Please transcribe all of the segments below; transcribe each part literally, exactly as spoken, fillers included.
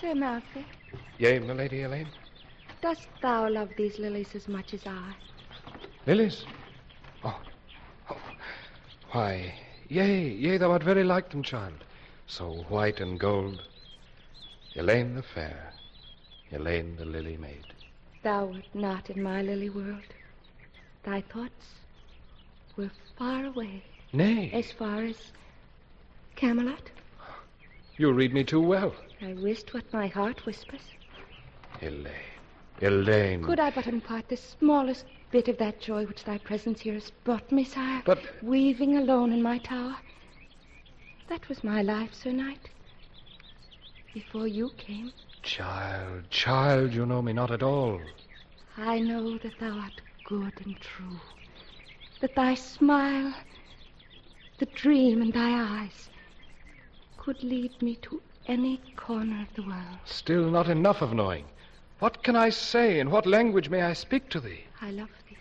Sir Malfoy. Yea, my lady Elaine? Dost thou love these lilies as much as I? Lilies? Oh. oh. Why, yea, yea, thou art very like them, child. So white and gold. Elaine the fair, Elaine the lily maid. Thou wert not in my lily world. Thy thoughts were far away. Nay. As far as Camelot. You read me too well. I wist what my heart whispers. Elaine, Elaine. Could I but impart the smallest bit of that joy which thy presence here has brought me, sire. But... Weaving alone in my tower. That was my life, Sir Knight. Before you came. Child, child, you know me not at all. I know that thou art good and true. That thy smile, the dream in thy eyes, could lead me to any corner of the world. Still not enough of knowing. What can I say? In what language may I speak to thee? I love thee.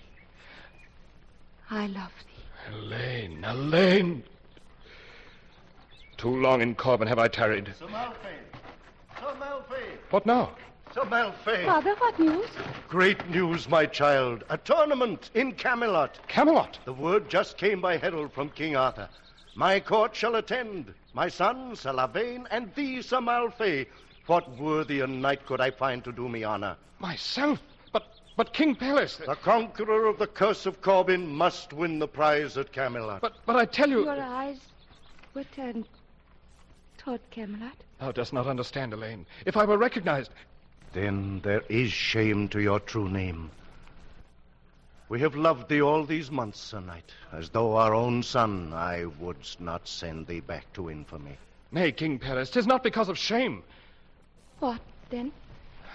I love thee. Elaine, Elaine. Too long in Corbin have I tarried. Sir Malfoy. Sir Malfoy. What now? Sir Malfoy. Father, what news? Great news, my child. A tournament in Camelot. Camelot? The word just came by herald from King Arthur. My court shall attend. My son, Sir Lavaine, and thee, Sir Malfoy. What worthier knight could I find to do me honor? Myself? But but King Pelles... The conqueror of the curse of Corbin must win the prize at Camelot. But but I tell you... Your eyes were turned toward Camelot. Thou dost not understand, Elaine. If I were recognized... Then there is shame to your true name. We have loved thee all these months, Sir Knight. As though our own son, I would not send thee back to infamy. Nay, King Pelles, 'tis not because of shame. What, then?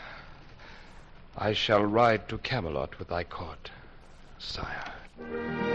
I shall ride to Camelot with thy court, sire.